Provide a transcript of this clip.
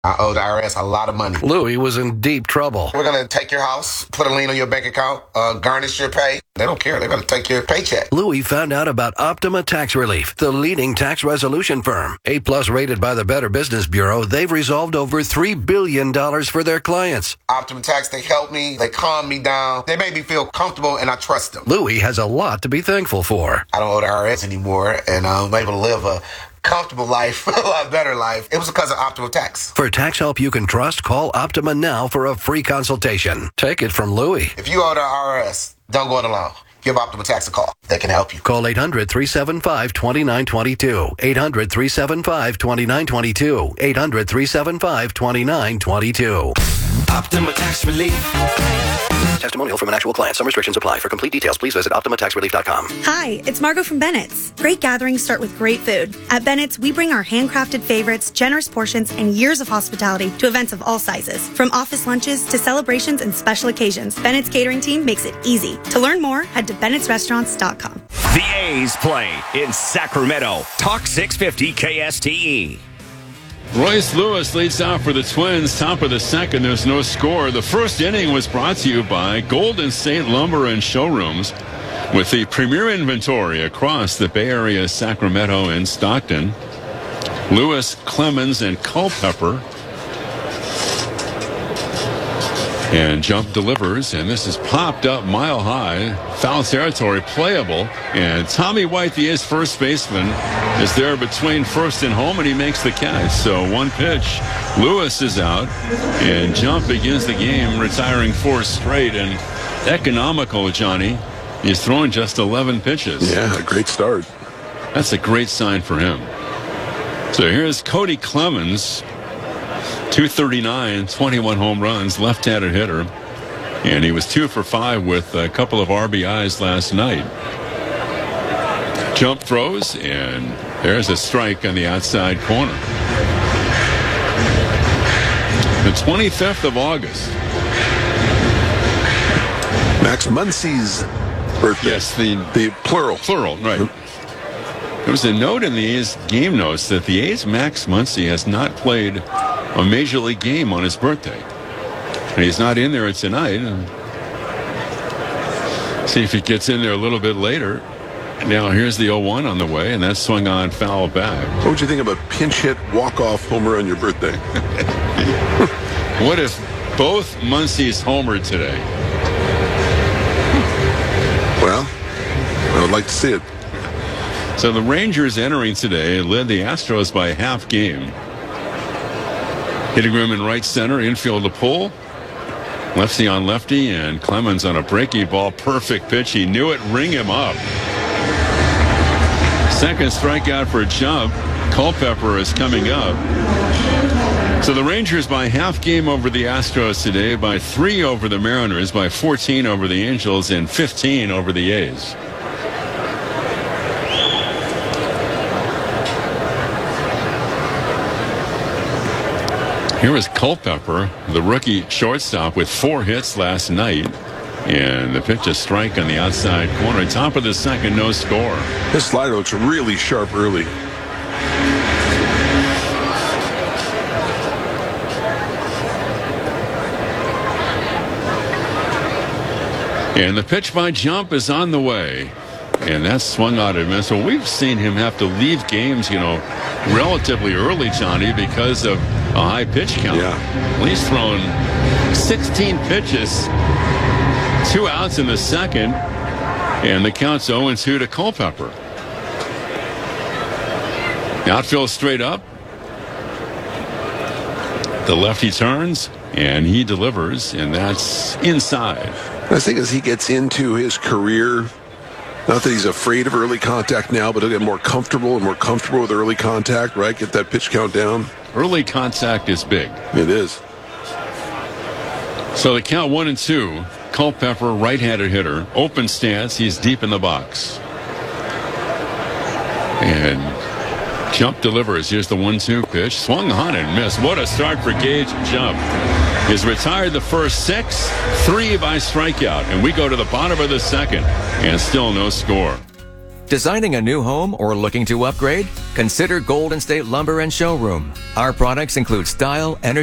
I owe the IRS a lot of money. Louis was in deep trouble. We're going to take your house, put a lien on your bank account, garnish your pay. They don't care. They're going to take your paycheck. Louis found out about Optima Tax Relief, the leading tax resolution firm. A-plus rated by the Better Business Bureau, they've resolved over $3 billion for their clients. Optima Tax, they help me. They calm me down. They make me feel comfortable, and I trust them. Louis has a lot to be thankful for. I don't owe the IRS anymore, and I'm able to live a comfortable life, a lot better life. It was because of Optima Tax. For tax help you can trust, call Optima now for a free consultation. Take it from Louis. If you owe the IRS, don't go it alone. Give Optima Tax a call. They can help you. Call 800-375-2922. 800-375-2922. 800-375-2922. Optima Tax Relief. Testimonial from an actual client. Some restrictions apply. For complete details, please visit OptimaTaxRelief.com. Hi, it's Margot from Bennett's. Great gatherings start with great food. At Bennett's, we bring our handcrafted favorites, generous portions, and years of hospitality to events of all sizes. From office lunches to celebrations and special occasions, Bennett's catering team makes it easy. To learn more, head to Bennett'sRestaurants.com. The A's play in Sacramento. Talk 650 KSTE. Royce Lewis leads off for the Twins, top of the second. There's no score. The first inning was brought to you by Golden State Lumber and Showrooms, with the premier inventory across the Bay Area, Sacramento, and Stockton. Lewis, Clemens, and Culpepper. And Jump delivers, and this is popped up mile high. Foul territory, playable. And Tommy White, the A's first baseman, is there between first and home, and he makes the catch. So one pitch, Lewis is out, and Jump begins the game, retiring 4 straight. And economical, Johnny, he's thrown just 11 pitches. Yeah, a great start. That's a great sign for him. So here's Cody Clemens. 239, 21 home runs, left-handed hitter. And he was 2 for 5 with a couple of RBIs last night. Jump throws, and there's a strike on the outside corner. The 25th of August. Max Muncy's birthday. Yes, the plural. Plural, right. There was a note in the A's game notes that the A's Max Muncy has not played a major league game on his birthday. And he's not in there tonight. See if he gets in there a little bit later. Now here's the 0-1 on the way, and that's swung on, foul back. What would you think of a pinch hit walk-off homer on your birthday? What if both Muncy's homered today? Well, I would like to see it. So the Rangers entering today led the Astros by a half game. Hitting room in right center, infield to pull. Lefty on lefty, and Clemens on a breaking ball. Perfect pitch. He knew it. Ring him up. Second strikeout for Jump. Culpepper is coming up. So the Rangers by half game over the Astros today, by 3 over the Mariners, by 14 over the Angels, and 15 over the A's. Here is Culpepper, the rookie shortstop, with 4 hits last night. And the pitch, a strike on the outside corner. Top of the second, no score. This slider looks really sharp early. And the pitch by Jump is on the way. And that's swung out and missed. So we've seen him have to leave games, relatively early, Johnny, because of a high pitch count. Yeah. He's thrown 16 pitches, 2 outs in the second, and the count's 0-2 to Culpepper. Outfield straight up. The lefty turns, and he delivers, and that's inside. I think as he gets into his career, not that he's afraid of early contact now, but he'll get more comfortable with early contact, right? Get that pitch count down. Early contact is big. It is. So the count 1-2. Culpepper, right-handed hitter. Open stance. He's deep in the box. And Jump delivers. Here's the 1-2 pitch. Swung on and missed. What a start for Gage Jump. He's retired the first 6, 3 by strikeout. And we go to the bottom of the second, and still no score. Designing a new home or looking to upgrade? Consider Golden State Lumber and Showroom. Our products include style, energy,